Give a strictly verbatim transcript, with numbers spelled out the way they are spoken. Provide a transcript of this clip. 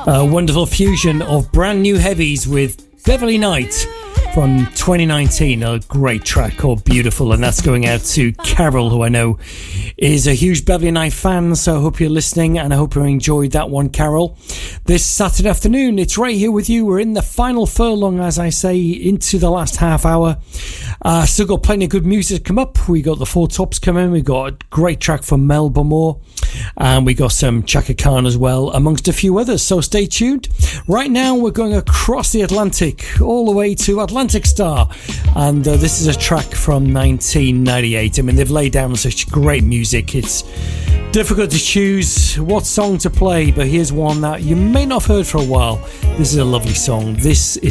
A wonderful fusion of brand new heavies with Beverly Knight from twenty nineteen, a great track called Beautiful, and that's going out to Carol, who I know is a huge Beverly Knight fan, so I hope you're listening and I hope you enjoyed that one, Carol. This Saturday afternoon, it's right here with you. We're in the final furlong, as I say, into the last half hour. Uh, still got plenty of good music to come up. We got the Four Tops coming, we got a great track from Mel Bamore, and we got some Chaka Khan as well, amongst a few others, so stay tuned. Right now we're going across the Atlantic, all the way to Atlantic Star, and uh, this is a track from nineteen ninety-eight. I mean, they've laid down such great music, it's difficult to choose what song to play, but here's one that you may not have heard for a while. This is a lovely song. This is